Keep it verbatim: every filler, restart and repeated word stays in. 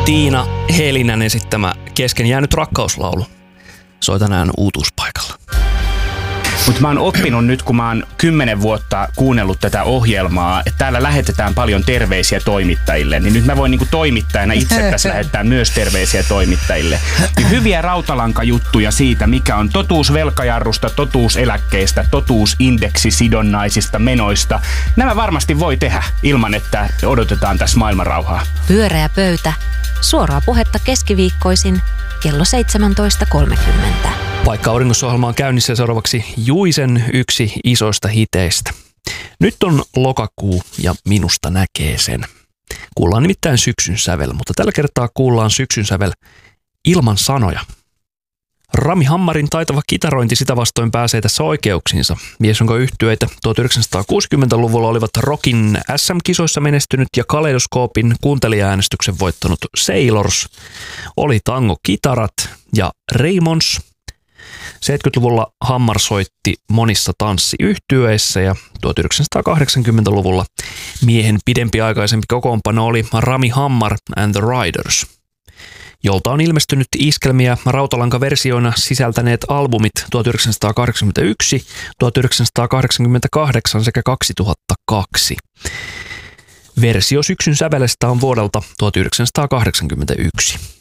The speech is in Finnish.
Tiina Helinän esittämä kesken jäänyt rakkauslaulu soi tänään uutuuspaikalla. Mutta mä oon oppinut nyt, kun mä oon kymmenen vuotta kuunnellut tätä ohjelmaa, että täällä lähetetään paljon terveisiä toimittajille, niin nyt mä voin niinku toimittajana itse tässä lähettää myös terveisiä toimittajille. Niin hyviä rautalankajuttuja siitä, mikä on totuus velkajarrusta, totuus eläkkeistä, totuus indeksisidonnaisista menoista. Nämä varmasti voi tehdä ilman, että odotetaan tässä maailmanrauhaa. Pyöreä pöytä. Suoraa puhetta keskiviikkoisin kello seitsemäntoista kolmekymmentä. Paikka auringossa-ohjelma on käynnissä ja seuraavaksi Juisen yksi isoista hiteistä. Nyt on lokakuu ja minusta näkee sen. Kuullaan nimittäin syksyn sävel, mutta tällä kertaa kuullaan syksyn sävel ilman sanoja. Rami Hammarin taitava kitarointi sitä vastoin pääsee tässä oikeuksiinsa. Mies, jonka yhtyeitä tuhatyhdeksänsataakuusikymmentäluvulla olivat rockin äs äm-kisoissa menestynyt ja Kaleidoskoopin kuuntelijaäänestyksen voittanut Sailors, oli tango-kitarat ja Raymons. seitsemänkymmentäluvulla Hammar soitti monissa tanssiyhtyeissä ja tuhatyhdeksänsataakahdeksankymmentäluvulla miehen pidempiaikaisempi kokoonpano oli Rami Hammar and the Riders, jolta on ilmestynyt iskelmiä rautalankaversioina sisältäneet albumit tuhatyhdeksänsataakahdeksankymmentäyksi, tuhatyhdeksänsataakahdeksankymmentäkahdeksan sekä kaksituhattakaksi. Versio syksyn sävelestä on vuodelta tuhatyhdeksänsataakahdeksankymmentäyksi.